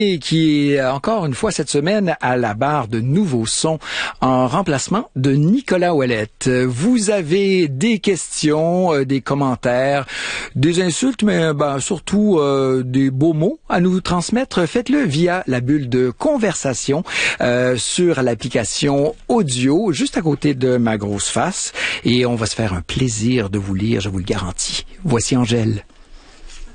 Et qui est encore une fois cette semaine à la barre de Nouveaux Sons en remplacement de Nicolas Ouellette. Vous avez des questions, des commentaires, des insultes, mais surtout des beaux mots à nous transmettre. Faites-le via la bulle de conversation sur l'application audio juste à côté de ma grosse face et on va se faire un plaisir de vous lire, je vous le garantis. Voici Angèle.